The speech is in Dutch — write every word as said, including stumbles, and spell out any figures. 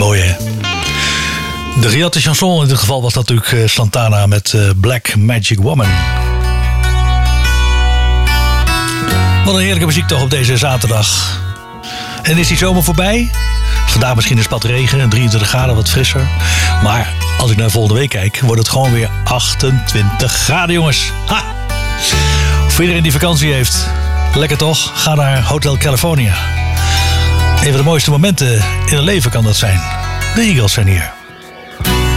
Mooi hè? De Riyadh chanson in dit geval was natuurlijk uh, Santana met uh, Black Magic Woman. Wat een heerlijke muziek toch op deze zaterdag. En is die zomer voorbij? Vandaag misschien een spat regen, drieëntwintig graden, wat frisser. Maar als ik naar volgende week kijk, wordt het gewoon weer achtentwintig graden, jongens. Ha! Voor iedereen die vakantie heeft, lekker toch? Ga naar Hotel California. Een van de mooiste momenten in het leven kan dat zijn. De Eagles zijn hier.